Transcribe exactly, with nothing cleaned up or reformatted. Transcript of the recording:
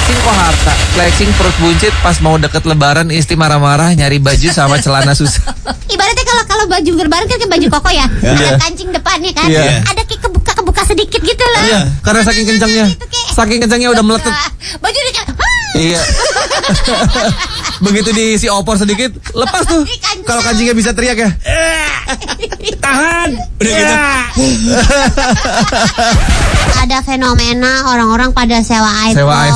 flexing kok harta. Flexing perut buncit pas mau deket lebaran istri marah-marah nyari baju sama celana susah. Ibaratnya kalau kalau baju lebaran kan kayak baju koko ya. Ada kancing depannya kan. Iya. Ada kayak kebuka-kebuka sedikit gitu loh. Iya, karena saking kencangnya. Gitu, kayak- Saking kencangnya udah meletup. Baju udah kayak, Iya. Begitu diisi opor sedikit, lepas tuh. Kancing. Kalau kancingnya bisa teriak ya. Tahan. Udah gitu. ada fenomena orang-orang pada sewa iPhone. Sewa